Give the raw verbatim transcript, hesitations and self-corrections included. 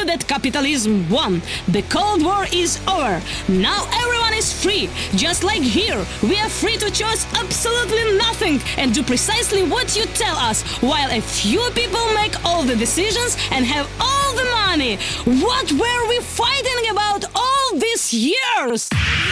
that capitalism won. The Cold War is over. Now everyone is free. Just like here, we are free to choose absolutely nothing and do precisely what you tell us, while a few people make all the decisions and have all the money. What were we fighting about all these years?